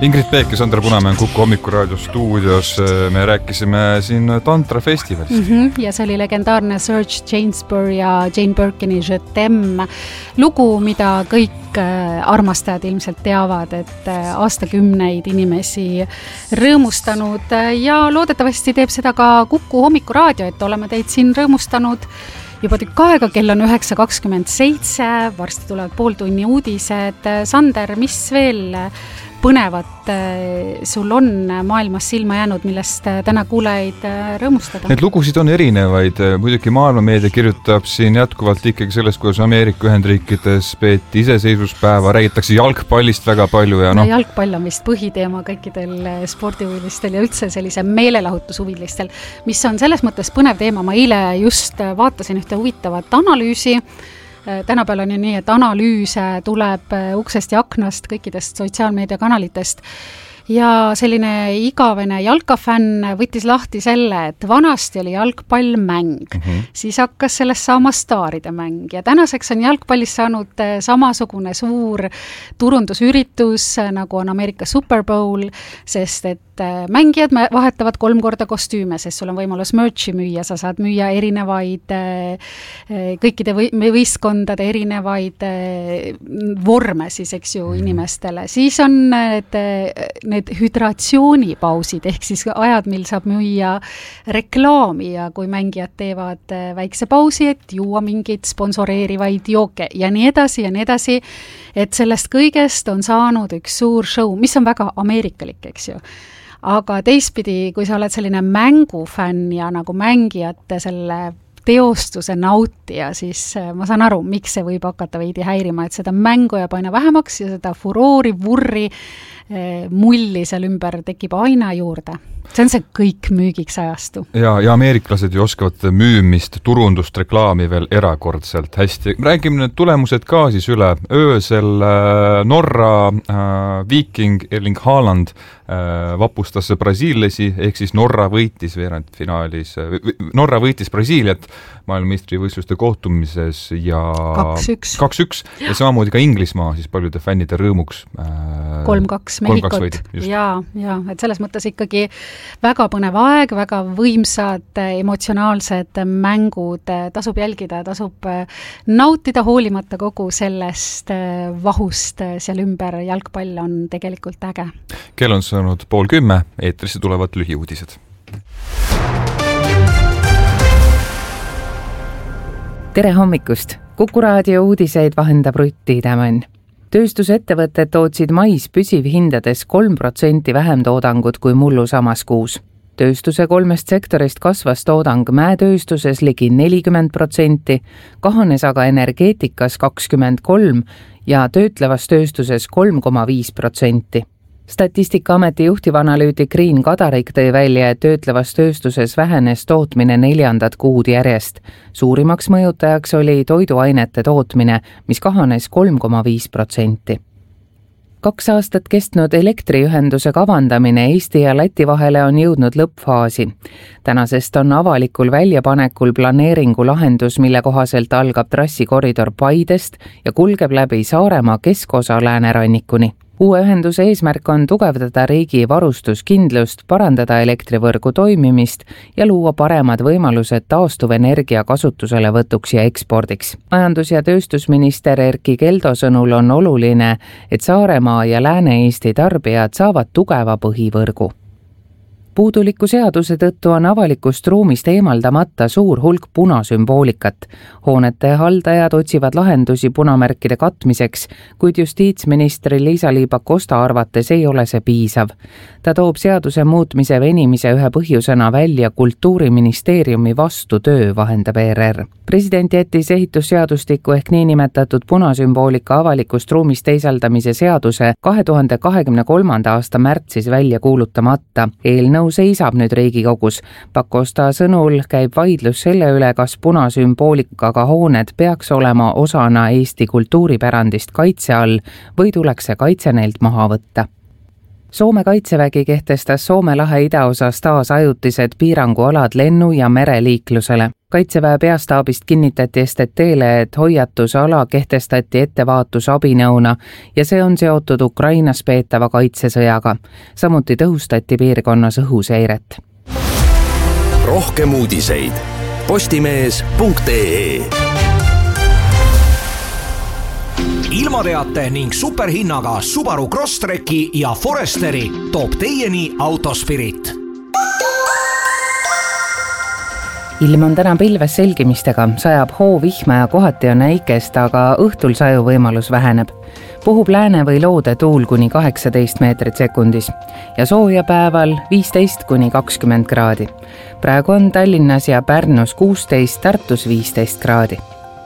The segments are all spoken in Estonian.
Ingrid Peek ja Sandra Punamäe on Kuku Hommikuraadio stuudios. Me rääkisime siin Tantra festivalist. Ja see oli legendaarne Serge Gainsbourg ja Jane Birkini Je t'aime lugu, mida kõik armastajad ilmselt teavad, et aastakümneid inimesi rõõmustanud ja loodetavasti teeb seda ka Kuku Hommikuraadio, et oleme teid siin rõõmustanud juba tükk aega, kell on 9.27, varsti tulevad pooltunni uudised. Sander, mis veel põnevat sul on maailmas silma jäänud, millest täna kuulajaid rõõmustada? Need lugusid on erinevaid. Muidugi maailmameedia kirjutab siin jätkuvalt ikkagi sellest, kuidas Ameerika Ühendriikides peeti iseseisvuspäeva, räägitakse jalgpallist väga palju. No jalgpall on vist põhiteema kõikidel spordihuvilistel ja üldse sellise meelelahutushuvilistel, mis on selles mõttes põnev teema. Ma eile just vaatasin ühte huvitavat analüüsi. Tänapäeval on ju nii, et analüüse tuleb uksest ja aknast kõikidest sotsiaalmeediakanalitest ja selline igavene jalkafänn võttis lahti selle, et vanasti oli jalgpallmäng, siis hakkas sellest saama staaride mäng ja tänaseks on jalgpallis saanud samasugune suur turundusüritus, nagu on Ameerika Super Bowl, sest et mängijad vahetavad 3 korda kostüüme, sest sul on võimalus merchi müüa, sa saad müüa erinevaid kõikide võistkondade erinevaid vorme siis, eks ju, inimestele. Siis on need hüdratsioonipausid, ehk siis ajad, mil saab müüa reklaami ja kui mängijad teevad väikse pausi, et juua mingeid sponsoreerivaid jooke ja nii edasi, et sellest kõigest on saanud üks suur show, mis on väga ameerikalik, eks ju. Aga teistpidi, kui sa oled selline mängufänn ja nagu mängijate selle teostuse nautija, siis ma saan aru, miks see võib hakata veidi häirima, et seda mängu jääb aina vähemaks ja seda furoori, vurri, mulli seal ümber tekib aina juurde. See on see kõik müügiks ajastu. Ja ameeriklased ju oskavad müümist, turundust, reklaami veel erakordselt hästi. Räägime need tulemused ka siis üle. Öösel Norra Viking Erling Haaland vapustas brasiillesi, ehk siis Norra võitis veerandfinaalis. Norra võitis Brasiiliat maailmameistrivõistluste kohtumises ja 2-1 ja samamoodi ka Inglismaa siis paljude fännide rõõmuks 3-2 Mehhikot. Ja, et selles mõttes ikkagi väga põnev aeg, väga võimsad, emotsionaalsed mängud, tasub jälgida, tasub nautida hoolimata kogu sellest vahust seal ümber. Jalgpall on tegelikult äge. Kell on saanud 9:30, eetrisse tulevad lühiuudised. Tere hommikust! Kuku raadio uudiseid vahendab Rutti Tämann. Tööstusettevõtted tootsid mais püsivhindades 3% vähem toodangut kui mullu samas kuus. Tööstuse 3 sektorist kasvas toodang mäetööstuses ligi 40%, kahanes aga energeetikas 23% ja töötlevas tööstuses 3,5%. Statistikaameti juhtivanalüütik Riin Kadarik tõi välja, et töötlevas tööstuses vähenes tootmine 4. kuud järjest. Suurimaks mõjutajaks oli toiduainete tootmine, mis kahanes 3,5%. 2 aastat kestnud elektriühenduse kavandamine Eesti ja Läti vahele on jõudnud lõppfaasi. Tänasest on avalikul väljapanekul planeeringu lahendus, mille kohaselt algab trassikoridor Paidest ja kulgeb läbi Saaremaa keskosa läänerannikuni. Uue ühenduse eesmärk on tugevdada riigi varustuskindlust, parandada elektrivõrgu toimimist ja luua paremad võimalused taastuvenergia kasutuselevõtuks ja ekspordiks. Majandus- ja tööstusminister Erkki Keldo sõnul on oluline, et Saaremaa ja Lääne-Eesti tarbijad saavad tugeva põhivõrgu. Puuduliku seaduse tõttu on avalikust ruumist eemaldamata suur hulk punasümboolikat. Hoonete haldajad otsivad lahendusi punamärkide katmiseks, kuid justiitsministri Liisa-Ly Pakosta arvates ei ole see piisav. Ta toob seaduse muutmise venimise ühe põhjusena välja Kultuuriministeeriumi vastutöö, vahendab ERR. President jättis ehitusseadustiku ehk niinimetatud punasümboolika avalikust ruumist teisaldamise seaduse 2023. aasta märtsis välja kuulutamata. Eelnõu seisab nüüd Riigikogus. Pakosta sõnul käib vaidlus selle üle, kas punasümboolikaga hooned peaks olema osana Eesti kultuuripärandist kaitse all või tuleks see kaitse neilt maha võtta. Soome kaitsevägi kehtestas Soome lahe idaosas taas ajutised piirangualad lennu- ja mereliiklusele. Kaitseväe peastaabist kinnitati STT-le, et hoiatusala kehtestati ettevaatusabinõuna ja see on seotud Ukrainas peetava kaitsesõjaga. Samuti tõhustati piirkonnas õhuseiret. Rohkem uudiseid postimees.ee. Ilmateate ning superhinnaga Subaru Crosstreki ja Foresteri toob teieni Autospirit. Ilm on täna pilves selgimistega, sajab hoovihma ja kohati on äikest, aga õhtul saju võimalus väheneb. Puhub lääne või loode tuul kuni 18 meetrit sekundis ja sooja päeval 15 kuni 20 kraadi. Praegu on Tallinnas ja Pärnus 16, Tartus 15 kraadi.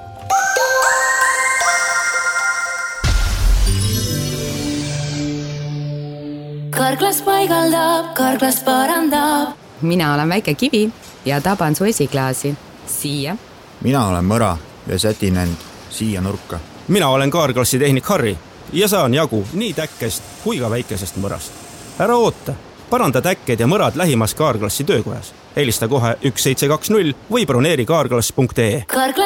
Karklas paigaldab, karklast parandab. Mina olen väike kivi ja taban su esiklaasi. Siia. Mina olen mõra ja sätin end siia nurka. Mina olen kaarklassi tehnik Harri ja saan jagu nii täkkest kui ka väikesest mõrast. Ära oota, paranda täkked ja mõrad lähimas kaarklassi töökojas. Helista kohe 1720 või broneeri kaarklass.ee.